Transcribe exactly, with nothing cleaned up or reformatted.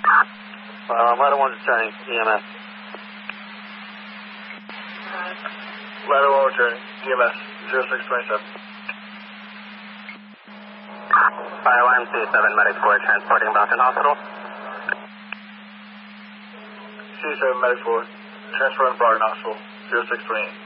Uh, Ladder one returning, E M S. Ladder one returning, E M S, zero six twenty-seven. Fire line C seven, medic four, transporting Boston Hospital. C seven, medic four, transferring Barton Hospital, zero six twenty-eight.